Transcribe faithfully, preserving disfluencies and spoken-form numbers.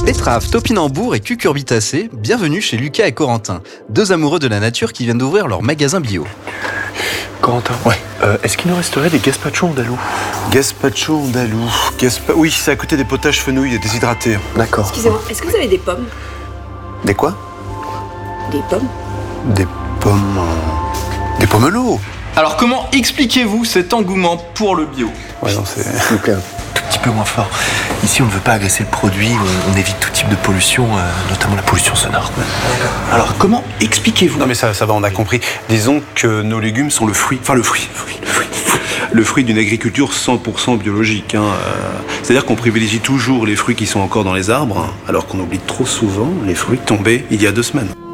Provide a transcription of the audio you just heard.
Betteraves, topinambour et cucurbitacées, bienvenue chez Lucas et Corentin, deux amoureux de la nature qui viennent d'ouvrir leur magasin bio. Corentin, ouais. euh, est-ce qu'il nous resterait des gazpacho andalou? Gazpacho andalou. Gaspa... Oui, c'est à côté des potages fenouil et déshydratés. D'accord. Excusez-moi, est-ce que vous avez des pommes? Des quoi? Des pommes? Des pommes... euh, Des pomelos. Alors comment expliquez-vous cet engouement pour le bio? Ouais, non, c'est... S'il vous plaît, un tout petit peu moins fort. Ici, on ne veut pas agresser le produit, on, on évite tout type de pollution, euh, notamment la pollution sonore. Alors, comment expliquez-vous? Non mais ça, ça va, on a compris. Disons que nos légumes sont le fruit, enfin le fruit, le fruit, le fruit, le fruit d'une agriculture cent pour cent biologique. Hein. C'est-à-dire qu'on privilégie toujours les fruits qui sont encore dans les arbres, alors qu'on oublie trop souvent les fruits tombés il y a deux semaines.